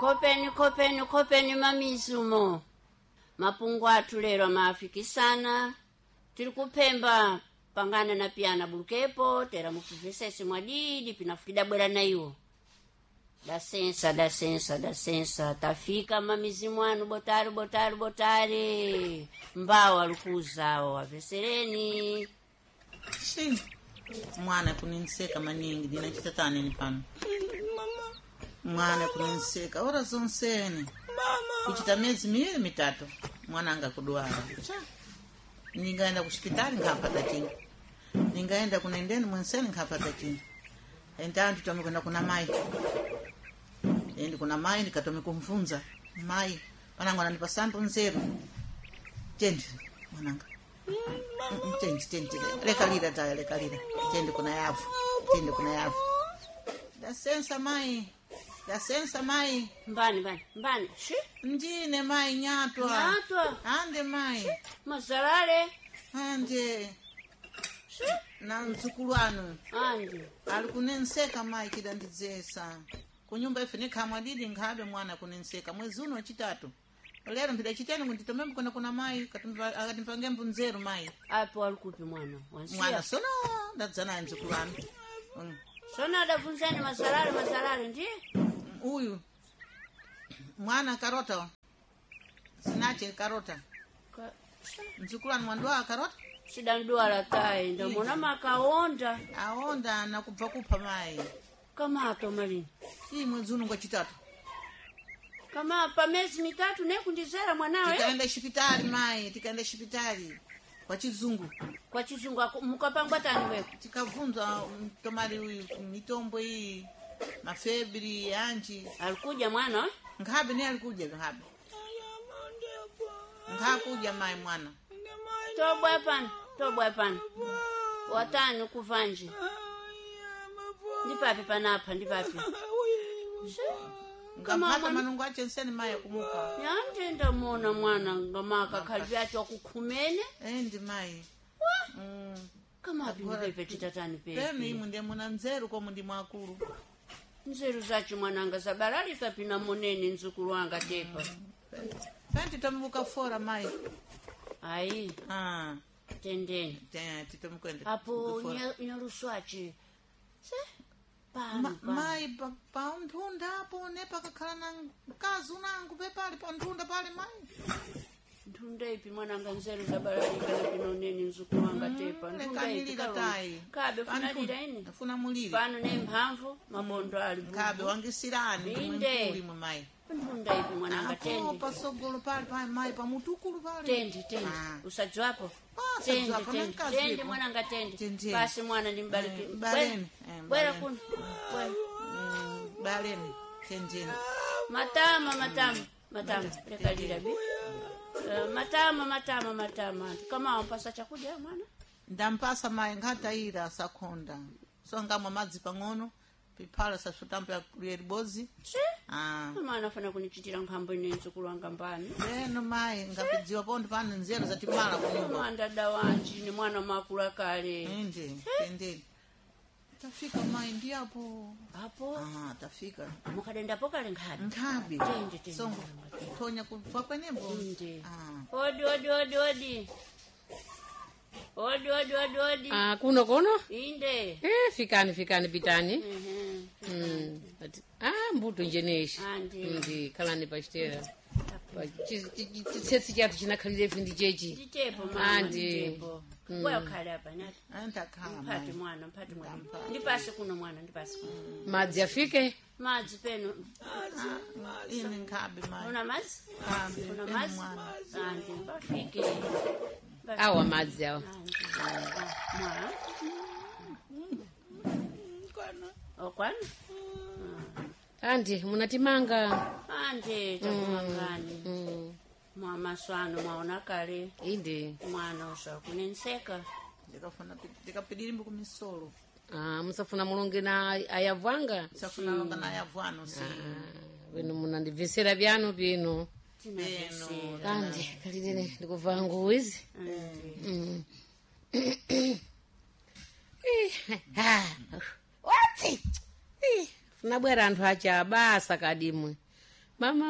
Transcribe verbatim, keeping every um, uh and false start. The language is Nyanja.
Kopeni kopeni kopeni mamizumo. Mapungu athu lero amafikisana. Tiri kupemba pangana na piana bulukepo tera mukuvesesi mwadidi pinafukida bwera na iwo. Da sensa da sensa da sensa tafika mamizimu anu botari botari botari mbawa lukuzawo avesereni. Shi mwana kuninseka maningi dinachita tani ni pano. Mama. Mwana kuninseka ora zonsene. Mama. Kuchita miezi miwili mitatu mwana anga kudwara. Ningaenda kushipitali ngapata chini. Ningaenda kunendeni mwenseni ngapata chini. Enda tutome kwenda kuna mai. Endi kuna mai nikatome kumfunza. Mai panangu ananipa sample nzero. Tendi mwananga. Mama. Tendi tendi. Leka lira taya leka lira. Tendi kuna yafu. Tendi kuna yafu. Da sensa mai. Da sensa mai. Mbani mbani mbani. Shi? Ndine mai nyatwa. Nyatwa. Ande mai. Mazalale. Ande. Shi? Na mzukulu anu. Ande. Alikunenseka mai kidandidzesa. Kunyumba ife nikamwadidi ngabe mwana kunenseka. Mwezi uno wachitatu. Lero mpida chitani kunditomembu kuna kuna mai. Akatimpange mbunzeru mai. Apo alikupi mwana. Wansia. Mwana sono. Ndadzana mzukulu anu. Mm. Sona adafunzani mazalale mazalale ndiye? Uyu. Mwana karota. Sinache karota. Ka... Mzukulu anu mwandua karota? Shida nduala tai, ndo mwana makaonda. Aonda na kupfa kupha mai. Kama ato malini. Hii mwezi uno ngachitatu. Kama pa miezi mitatu ne kundizera mwanawe. Tikaenda hospitali mai, tikaenda hospitali. Kwa chizungu. Kwa chizungu mukapangwa tani wewe. Tikavunza mtomari huyu mitombo hii. Mafebri anji. Alikuja mwana? Ngabe ni alikuja ngabe. Ngakuja mai mwana. Tobwa pana, tobwa pana. Watani kuvanje. Ndipapi panapa, ndipapi. Ngamata manungu ache nseni maya kumuka. Yanje ndamona mwana ngamaka kalbi ati wakukumene. Endi mai. Mm. Kama hapi ndipepe chitatani pepe. Pemi imu ndiye muna nzeru kwa mundi mwakuru. Nzeru zachi mwananga zabarali kapina monene nzukuru wanga tepa. Fenti tamuka fora mai. Ai. Ah. Tendeni. Tendeni, titamukwende. Apo nyaruswachi. Se? Ma, mai pa, pa undhunda hapo nepa kakhala na kazu nangu pepali pa undhunda pale mai. Ndunda ipi mwananga nzeru zabarali kana pinoneni nzukuru wanga tepa. Ndunda ipi katai. Kabe funalira ini. Funa muliri. Pano ne mphamvu mabondo ali. Kabe wangisirani kumwempuli mwai. Ndunda ipi mwananga tendi. Apo pasogolo pale pa mai pa mutukulu pale. Tendi tendi. Ah. Usajwapo. Ah, tendi tendi. Tendi mwananga tendi. Tendi. Basi mwana nimbaliki. Baleni. Bwera kun. Bwera. Baleni. Tendi. Matama matama. Matama. Lekalira bi. Uh, matama matama matama. Kama wampasa chakudya mwana? Ndampasa mai ngata ira sakonda. So ngamwa madzi pang'ono. Pipala safutampa ya libozi. Si? Ah. Mama anafana kunichitira nkambo ine nzukulu wanga mbani. Neno mai ngapidziwa pondo pano nzero za timala kunyumba. Mwana dawanji ni mwana makula kale. Ende, ende. Tafika mai ndi hapo. Hapo? Ah, tafika. Mukadenda pokale nghabi. Nghabi. Tende tende. Songo. Tonya kwa kwenembo. Ende. Ah. Odi odi odi odi. Odi odi odi odi. Ah, kuno kono? Inde. Eh, fikani fikani bitani. Mhm. Mm. Ah, mbuto njeneshi. Andi. Ndi kalani pachitera. Pa chitsetsi chatu chinakhalire vindi chechi. Chitepo mama. Andi. Chitepo. Wewe khala hapa nyati. Anta kama. Mpati mwana, mpati mwana. Ndipase kuno mwana, ndipase kuno. Madzi afike? Madzi peno. Ini ngabi mai. Una madzi? Ngabi. Una madzi? Andi, mbafike. Awa madzi awa. Mwana. Okwana? Andi, munatimanga. Andi, takumangani. Mm. Mama swano maona kale. Inde. Mwana usha kunenseka. Ndikafuna ndikapidiri mbu kumisolo. Ah, musafuna mulonge na ayavanga? Musafuna longa na ayavano si. Ah, wenu munandivesera byano bino. Beno. Andi, kalidene ndikuva nguwizi. Mm. Ah. Wati? Eh, funabwera anthu acha basa kadimwe. mama